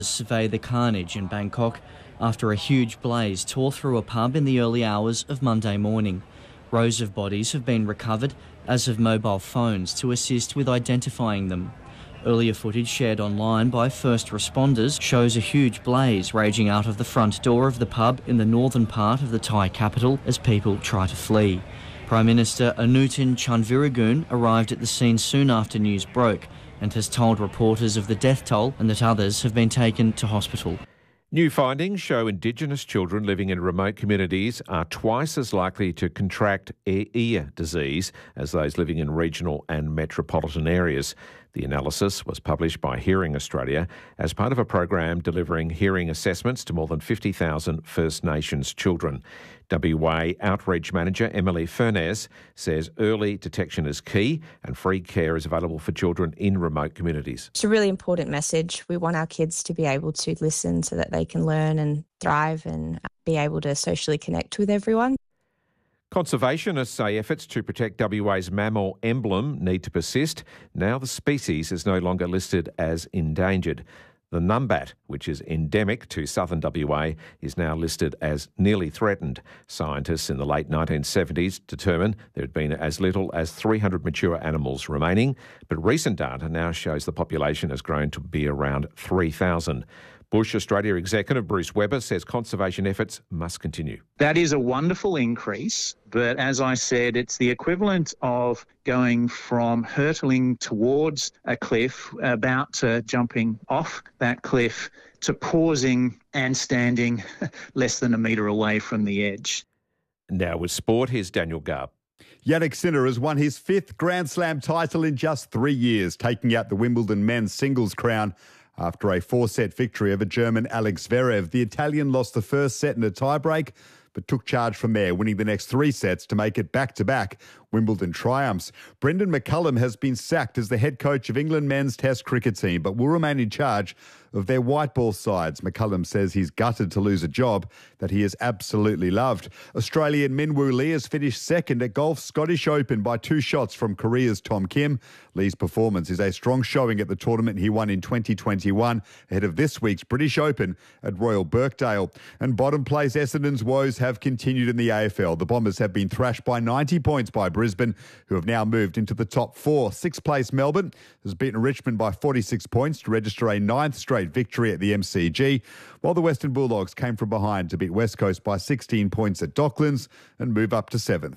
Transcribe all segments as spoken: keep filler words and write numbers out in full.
Survey the carnage in Bangkok after a huge blaze tore through a pub in the early hours of Monday morning. Rows of bodies have been recovered, as have mobile phones to assist with identifying them. Earlier footage shared online by first responders shows a huge blaze raging out of the front door of the pub in the northern part of the Thai capital as people try to flee. Prime Minister Anutin Chanvirakul arrived at the scene soon after news broke and has told reporters of the death toll and that others have been taken to hospital. New findings show Indigenous children living in remote communities are twice as likely to contract ear disease as those living in regional and metropolitan areas. The analysis was published by Hearing Australia as part of a program delivering hearing assessments to more than fifty thousand First Nations children. W A Outreach Manager Emily Furness says early detection is key and free care is available for children in remote communities. It's a really important message. We want our kids to be able to listen so that they can learn and thrive and be able to socially connect with everyone. Conservationists say efforts to protect W A's mammal emblem need to persist. Now the species is no longer listed as endangered. The numbat, which is endemic to southern W A, is now listed as nearly threatened. Scientists in the late nineteen seventies determined there had been as little as three hundred mature animals remaining, but recent data now shows the population has grown to be around three thousand. Bush Australia Executive Bruce Webber says conservation efforts must continue. That is a wonderful increase, but as I said, it's the equivalent of going from hurtling towards a cliff, about to jumping off that cliff, to pausing and standing less than a metre away from the edge. Now with sport, here's Daniel Garb. Yannick Sinner has won his fifth Grand Slam title in just three years, taking out the Wimbledon men's singles crown. After a four-set victory over German Alex Zverev, the Italian lost the first set in a tiebreak, but took charge from there, winning the next three sets to make it back-to-back Wimbledon triumphs. Brendan McCullum has been sacked as the head coach of England men's Test cricket team, but will remain in charge of their white ball sides. McCullum says he's gutted to lose a job that he has absolutely loved. Australian Min Woo Lee has finished second at Golf's Scottish Open by two shots from Korea's Tom Kim. Lee's performance is a strong showing at the tournament he won in twenty twenty-one, ahead of this week's British Open at Royal Birkdale. And bottom place Essendon's woes have continued in the A F L. The Bombers have been thrashed by ninety points by Brisbane, who have now moved into the top four. Sixth place Melbourne has beaten Richmond by forty-six points to register a ninth straight victory at the M C G, while the Western Bulldogs came from behind to beat West Coast by sixteen points at Docklands and move up to seventh.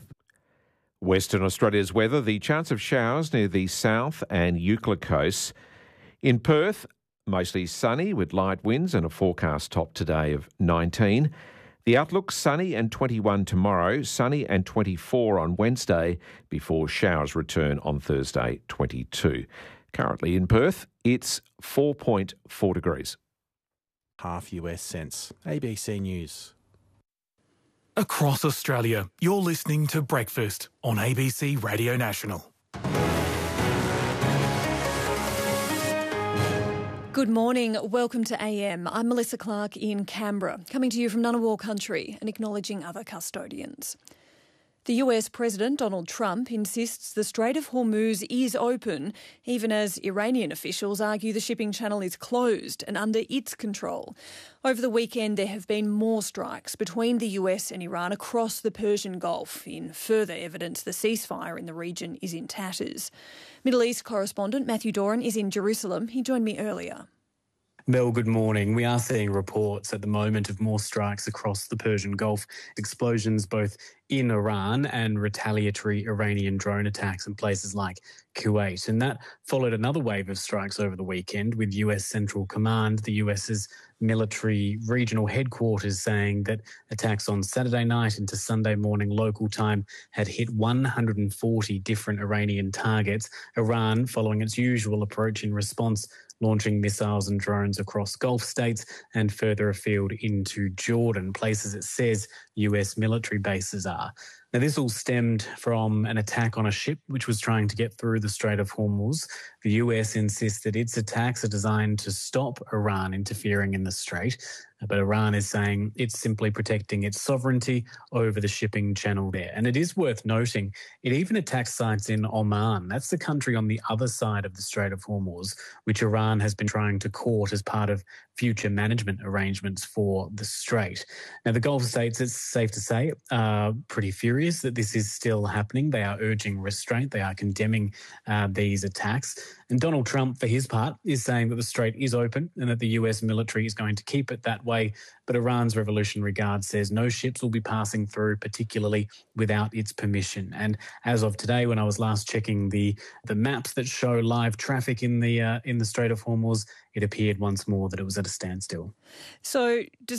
Western Australia's weather, the chance of showers near the south and Euclid coasts. In Perth, mostly sunny with light winds and a forecast top today of nineteen. The outlook, sunny and twenty-one tomorrow, sunny and twenty-four on Wednesday, before showers return on Thursday, twenty-two. Currently in Perth, it's four point four degrees. Half U S cents. A B C News. Across Australia, you're listening to Breakfast on A B C Radio National. Good morning. Welcome to A M. I'm Melissa Clark in Canberra, coming to you from Ngunnawal country and acknowledging other custodians. The U S President Donald Trump insists the Strait of Hormuz is open, even as Iranian officials argue the shipping channel is closed and under its control. Over the weekend, there have been more strikes between the U S and Iran across the Persian Gulf, in further evidence the ceasefire in the region is in tatters. Middle East correspondent Matthew Doran is in Jerusalem. He joined me earlier. Mel, good morning. We are seeing reports at the moment of more strikes across the Persian Gulf, explosions both in Iran and retaliatory Iranian drone attacks in places like Kuwait. And that followed another wave of strikes over the weekend with U S Central Command, the US's military regional headquarters, saying that attacks on Saturday night into Sunday morning local time had hit one hundred forty different Iranian targets. Iran, following its usual approach in response, launching missiles and drones across Gulf states and further afield into Jordan, places it says U S military bases are. Now, this all stemmed from an attack on a ship which was trying to get through the Strait of Hormuz. The U S insists that its attacks are designed to stop Iran interfering in the strait, but Iran is saying it's simply protecting its sovereignty over the shipping channel there. And it is worth noting, it even attacks sites in Oman. That's the country on the other side of the Strait of Hormuz, which Iran has been trying to court as part of future management arrangements for the strait. Now, the Gulf states, it's safe to say, are pretty furious that this is still happening. They are urging restraint. They are condemning uh, these attacks. And Donald Trump, for his part, is saying that the strait is open and that the U S military is going to keep it that way. But Iran's Revolutionary Guard says no ships will be passing through, particularly without its permission. And as of today, when I was last checking the, the maps that show live traffic in the uh, in the Strait of Hormuz, it appeared once more that it was at a standstill. So does